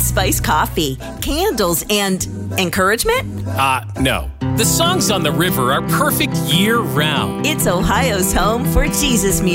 spiced coffee, candles, and encouragement? No. The songs on the river are perfect year-round. It's Ohio's home for Jesus music.